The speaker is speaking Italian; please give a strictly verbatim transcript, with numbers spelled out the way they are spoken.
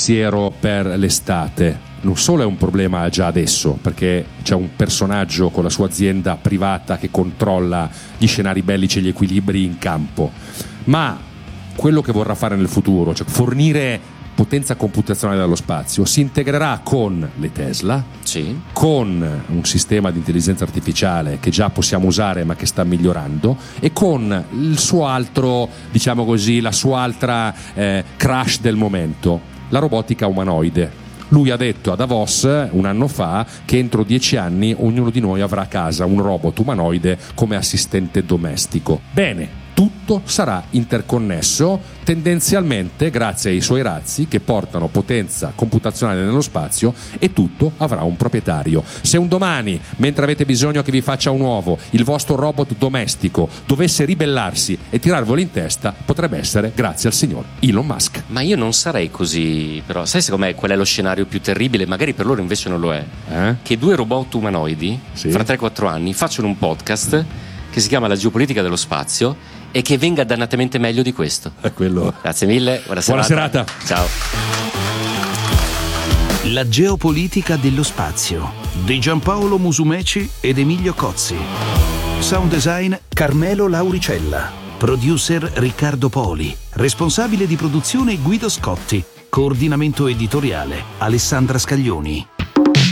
pensiero per l'estate non solo è un problema già adesso, perché c'è un personaggio con la sua azienda privata che controlla gli scenari bellici e gli equilibri in campo, ma quello che vorrà fare nel futuro, cioè fornire potenza computazionale dallo spazio, si integrerà con le Tesla, sì, con un sistema di intelligenza artificiale che già possiamo usare ma che sta migliorando, e con il suo altro, diciamo così, la sua altra eh, crush del momento, la robotica umanoide. Lui ha detto a Davos un anno fa che entro dieci anni ognuno di noi avrà a casa un robot umanoide come assistente domestico. Bene, tutto sarà interconnesso, tendenzialmente grazie ai suoi razzi che portano potenza computazionale nello spazio, e tutto avrà un proprietario. Se un domani, mentre avete bisogno che vi faccia un uovo, il vostro robot domestico dovesse ribellarsi e tirarvelo in testa, potrebbe essere grazie al signor Elon Musk. Ma io non sarei così, però sai secondo me qual è lo scenario più terribile? Magari per loro invece non lo è. Eh? Che due robot umanoidi, sì, fra tre quattro anni facciano un podcast che si chiama La geopolitica dello spazio e che venga dannatamente meglio di questo. È quello. Grazie mille, buona serata. Buona serata. Ciao. La geopolitica dello spazio di Giampaolo Musumeci ed Emilio Cozzi. Sound design Carmelo Lauricella. Producer Riccardo Poli. Responsabile di produzione Guido Scotti. Coordinamento editoriale Alessandra Scaglioni.